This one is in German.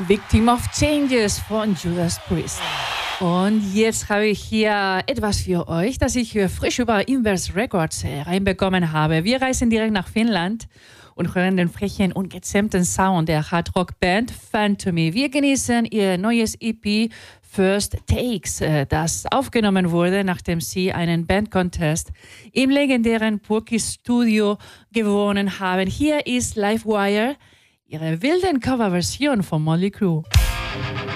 Victim of Changes von Judas Priest. Und jetzt habe ich hier etwas für euch, das ich frisch über Inverse Records reinbekommen habe. Wir reisen direkt nach Finnland und hören den frechen und gezähmten Sound der Hardrock-Band Phantomy. Wir genießen ihr neues EP First Takes, das aufgenommen wurde, nachdem sie einen Bandcontest im legendären Purki Studio gewonnen haben. Hier ist Livewire, ihre wilden Coverversion von Motley Crue.